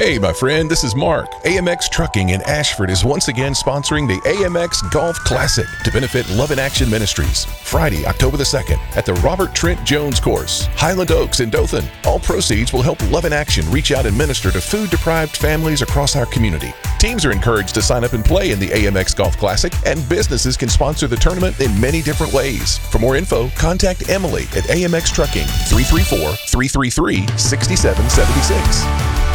Hey, my friend, this is Mark. AMX Trucking in Ashford is once again sponsoring the AMX Golf Classic to benefit Love in Action Ministries. Friday, October the 2nd, at the Robert Trent Jones Course, Highland Oaks in Dothan. All proceeds will help Love in Action reach out and minister to food-deprived families across our community. Teams are encouraged to sign up and play in the AMX Golf Classic, and businesses can sponsor the tournament in many different ways. For more info, contact Emily at AMX Trucking, 334-333-6776.